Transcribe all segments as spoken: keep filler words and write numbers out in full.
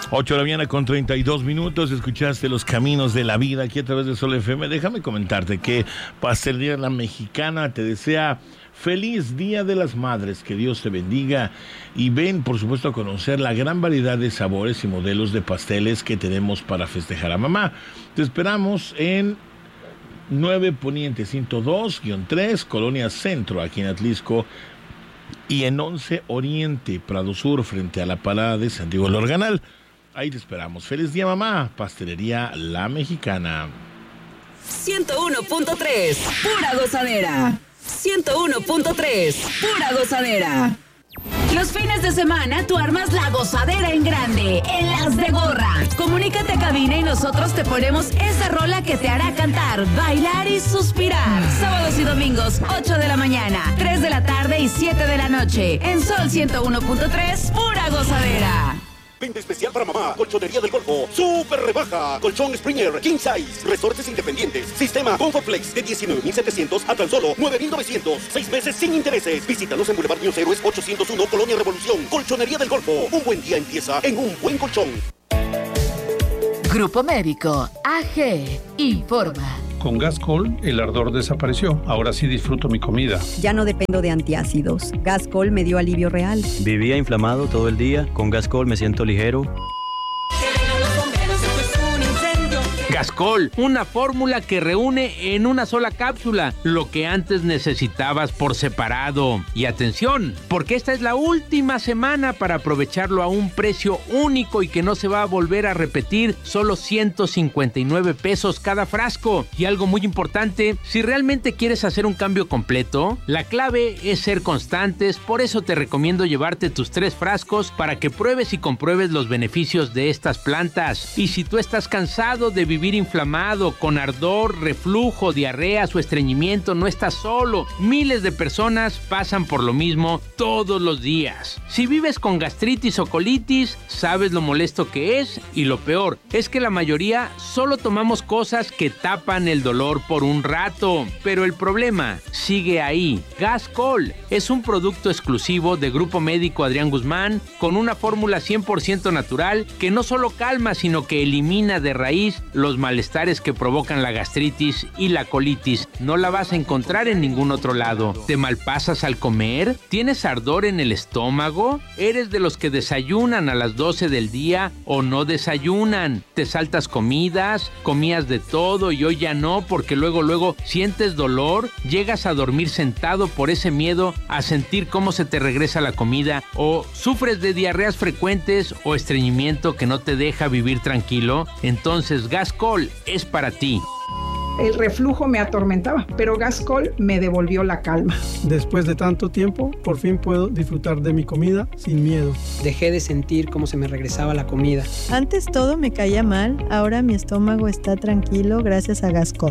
ocho de la mañana con treinta y dos minutos, escuchaste Los Caminos de la Vida aquí a través de Sol F M. Déjame comentarte que Pastelería La Mexicana te desea feliz Día de las Madres, que Dios te bendiga y ven, por supuesto, a conocer la gran variedad de sabores y modelos de pasteles que tenemos para festejar a mamá. Te esperamos en nueve Poniente ciento dos guión tres, Colonia Centro, aquí en Atlisco, y en once Oriente, Prado Sur, frente a la parada de San Diego El Organal. Ahí te esperamos. Feliz día, mamá. Pastelería La Mexicana. ciento uno punto tres, pura gozadera. ciento uno punto tres, pura gozadera. Los fines de semana tú armas la gozadera en grande, en Las de Gorra. Comunícate a cabina y nosotros te ponemos esa rola que te hará cantar, bailar y suspirar. Sábados y domingos, ocho de la mañana, tres de la tarde y siete de la noche. En Sol ciento uno punto tres, pura gozadera. Venta especial para mamá, Colchonería del Golfo, super rebaja, colchón Springer, king size, resortes independientes, sistema Comfortflex de diecinueve mil setecientos a tan solo nueve mil novecientos, seis meses sin intereses. Visítanos en Boulevard Niños Héroes ochocientos uno, Colonia Revolución. Colchonería del Golfo, un buen día empieza en un buen colchón. Grupo Médico A G informa. Con Gascol, el ardor desapareció. Ahora sí disfruto mi comida. Ya no dependo de antiácidos. Gascol me dio alivio real. Vivía inflamado todo el día. Con Gascol me siento ligero. Gascol, una fórmula que reúne en una sola cápsula lo que antes necesitabas por separado. Y atención, porque esta es la última semana para aprovecharlo a un precio único y que no se va a volver a repetir, solo ciento cincuenta y nueve pesos cada frasco. Y algo muy importante, si realmente quieres hacer un cambio completo, la clave es ser constantes, por eso te recomiendo llevarte tus tres frascos para que pruebes y compruebes los beneficios de estas plantas. Y si tú estás cansado de vivir inflamado, con ardor, reflujo, diarreas o estreñimiento, no estás solo. Miles de personas pasan por lo mismo todos los días. Si vives con gastritis o colitis, sabes lo molesto que es, y lo peor es que la mayoría solo tomamos cosas que tapan el dolor por un rato. Pero el problema sigue ahí. Gascol es un producto exclusivo de Grupo Médico Adrián Guzmán con una fórmula cien por ciento natural que no solo calma, sino que elimina de raíz los malestares que provocan la gastritis y la colitis. No la vas a encontrar en ningún otro lado. ¿Te malpasas al comer? ¿Tienes ardor en el estómago? ¿Eres de los que desayunan a las doce del día o no desayunan? ¿Te saltas comidas? ¿Comías de todo y hoy ya no porque luego luego sientes dolor? ¿Llegas a dormir sentado por ese miedo a sentir cómo se te regresa la comida? ¿O sufres de diarreas frecuentes o estreñimiento que no te deja vivir tranquilo? Entonces Gascol es para ti. El reflujo me atormentaba, pero Gascol me devolvió la calma. Después de tanto tiempo, por fin puedo disfrutar de mi comida sin miedo. Dejé de sentir cómo se me regresaba la comida. Antes todo me caía mal, ahora mi estómago está tranquilo gracias a Gascol.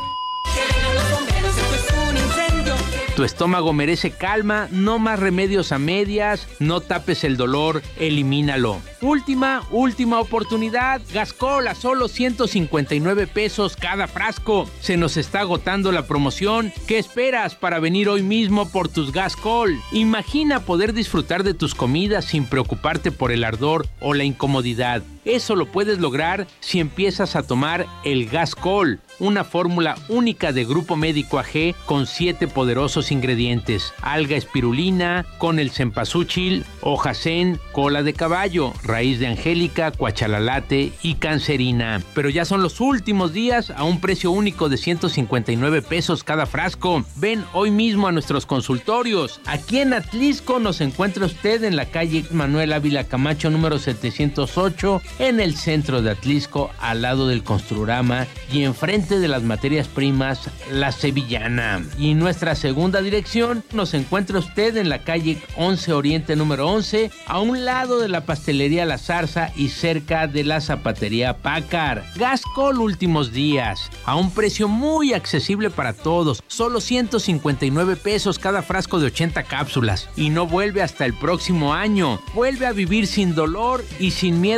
Tu estómago merece calma, no más remedios a medias, no tapes el dolor, elimínalo. Última, última oportunidad, Gascol a solo ciento cincuenta y nueve pesos cada frasco. Se nos está agotando la promoción. ¿Qué esperas para venir hoy mismo por tus Gascol? Imagina poder disfrutar de tus comidas sin preocuparte por el ardor o la incomodidad. Eso lo puedes lograr si empiezas a tomar el Gascol, una fórmula única de Grupo Médico A G con siete poderosos ingredientes: alga espirulina, con el cempasúchil, hoja zen, cola de caballo, raíz de angélica, cuachalalate y cancerina. Pero ya son los últimos días a un precio único de ciento cincuenta y nueve pesos cada frasco. Ven hoy mismo a nuestros consultorios. Aquí en Atlisco nos encuentra usted en la calle Manuel Ávila Camacho número setecientos ocho, en el centro de Atlisco, al lado del Construrama y enfrente de las materias primas La Sevillana. Y nuestra segunda dirección nos encuentra usted en la calle once Oriente número once, a un lado de la pastelería La Zarza y cerca de la zapatería Pácar. Gascol últimos días, a un precio muy accesible para todos, solo ciento cincuenta y nueve pesos cada frasco de ochenta cápsulas. Y no vuelve hasta el próximo año. Vuelve a vivir sin dolor y sin miedo a comer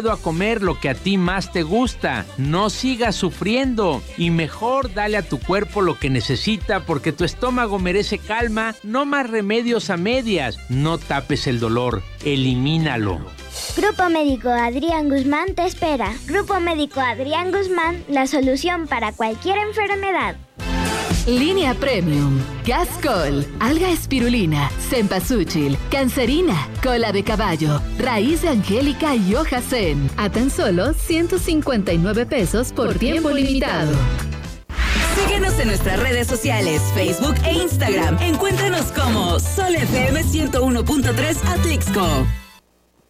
comer lo que a ti más te gusta. No sigas sufriendo y mejor dale a tu cuerpo lo que necesita porque tu estómago merece calma, no más remedios a medias. No tapes el dolor, elimínalo. Grupo Médico Adrián Guzmán te espera. Grupo Médico Adrián Guzmán, la solución para cualquier enfermedad. Línea Premium, Gascol, Alga Espirulina, Cempasúchil, Cancerina, Cola de Caballo, Raíz de Angélica y Hoja Zen. A tan solo ciento cincuenta y nueve pesos por tiempo limitado. Síguenos en nuestras redes sociales, Facebook e Instagram. Encuéntranos como Sol F M ciento uno punto tres Atlixco.